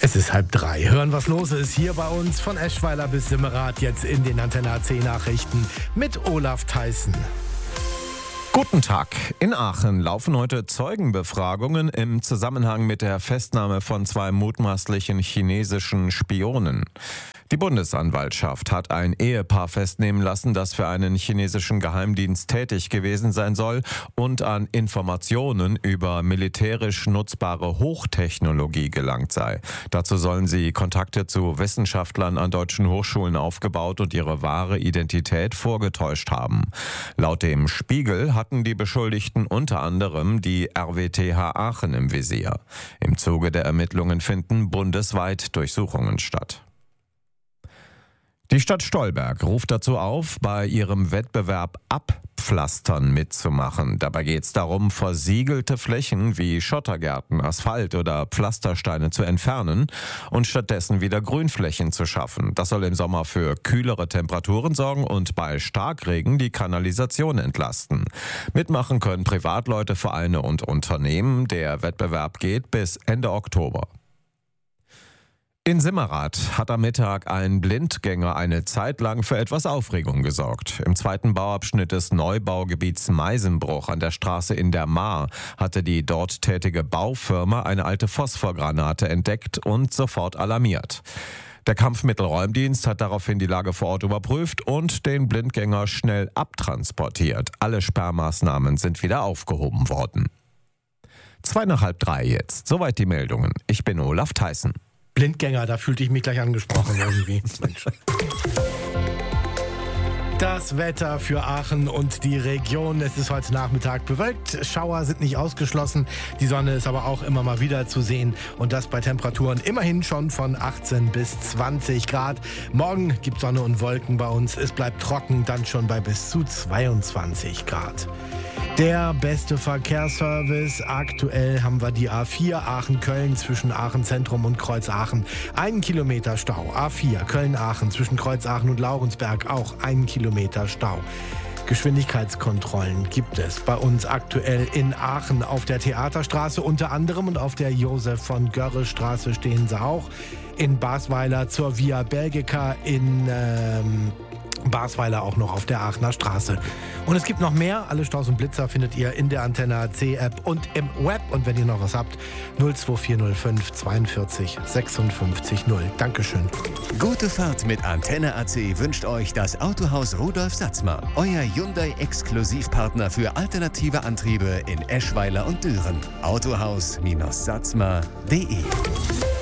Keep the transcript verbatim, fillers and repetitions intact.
Es ist halb drei. Hören, was los ist hier bei uns von Eschweiler bis Simmerath, jetzt in den Antenne A C Nachrichten mit Olaf Theissen. Guten Tag. In Aachen laufen heute Zeugenbefragungen im Zusammenhang mit der Festnahme von zwei mutmaßlichen chinesischen Spionen. Die Bundesanwaltschaft hat ein Ehepaar festnehmen lassen, das für einen chinesischen Geheimdienst tätig gewesen sein soll und an Informationen über militärisch nutzbare Hochtechnologie gelangt sei. Dazu sollen sie Kontakte zu Wissenschaftlern an deutschen Hochschulen aufgebaut und ihre wahre Identität vorgetäuscht haben. Laut dem Spiegel hatten die Beschuldigten unter anderem die R W T H Aachen im Visier. Im Zuge der Ermittlungen finden bundesweit Durchsuchungen statt. Die Stadt Stolberg ruft dazu auf, bei ihrem Wettbewerb Abpflastern mitzumachen. Dabei geht es darum, versiegelte Flächen wie Schottergärten, Asphalt oder Pflastersteine zu entfernen und stattdessen wieder Grünflächen zu schaffen. Das soll im Sommer für kühlere Temperaturen sorgen und bei Starkregen die Kanalisation entlasten. Mitmachen können Privatleute, Vereine und Unternehmen. Der Wettbewerb geht bis Ende Oktober. In Simmerath hat am Mittag ein Blindgänger eine Zeit lang für etwas Aufregung gesorgt. Im zweiten Bauabschnitt des Neubaugebiets Meisenbruch an der Straße in der Maar hatte die dort tätige Baufirma eine alte Phosphorgranate entdeckt und sofort alarmiert. Der Kampfmittelräumdienst hat daraufhin die Lage vor Ort überprüft und den Blindgänger schnell abtransportiert. Alle Sperrmaßnahmen sind wieder aufgehoben worden. Zwei nach halb drei jetzt. Soweit die Meldungen. Ich bin Olaf Theissen. Blindgänger, da fühlte ich mich gleich angesprochen irgendwie. Mensch. Das Wetter für Aachen und die Region. Es ist heute Nachmittag bewölkt. Schauer sind nicht ausgeschlossen. Die Sonne ist aber auch immer mal wieder zu sehen. Und das bei Temperaturen immerhin schon von achtzehn bis zwanzig Grad. Morgen gibt Sonne und Wolken bei uns. Es bleibt trocken, dann schon bei bis zu zweiundzwanzig Grad. Der beste Verkehrsservice. Aktuell haben wir die A vier Aachen-Köln zwischen Aachen-Zentrum und Kreuz-Aachen. Einen Kilometer Stau. A vier Köln-Aachen zwischen Kreuz-Aachen und Laurensberg auch einen Kilometer Stau. Geschwindigkeitskontrollen gibt es bei uns aktuell in Aachen auf der Theaterstraße unter anderem und auf der Josef von Görre Straße stehen sie auch. In Basweiler zur Via Belgica, in ähm, Basweiler auch noch auf der Aachener Straße. Und es gibt noch mehr. Alle Staus und Blitzer findet ihr in der Antenne A C App und im Web. Und wenn ihr noch was habt, null zwei vier null fünf zweiundvierzig sechsundfünfzig null. Dankeschön. Gute Fahrt mit Antenne A C wünscht euch das Autohaus Rudolf Satzmer. Euer Hyundai-Exklusivpartner für alternative Antriebe in Eschweiler und Düren. autohaus Bindestrich satzmer punkt de